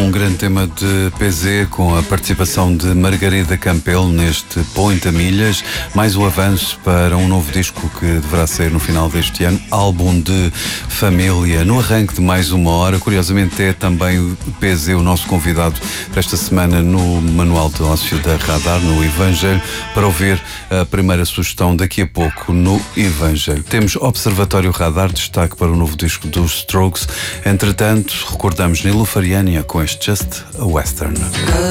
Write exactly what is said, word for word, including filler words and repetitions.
Um grande tema de P Z com a participação de Margarida Campelo neste Point a Milhas, mais um avanço para um novo disco que deverá sair no final deste ano, álbum de família. No arranque de mais uma hora, curiosamente é também o P Z o nosso convidado desta semana no Manual de Ócio da Radar, no Evangelho, para ouvir a primeira sugestão daqui a pouco no Evangelho. Temos Observatório Radar, destaque para o novo disco dos Strokes. Entretanto, recordamos Nilo Fariania com este Just a Western.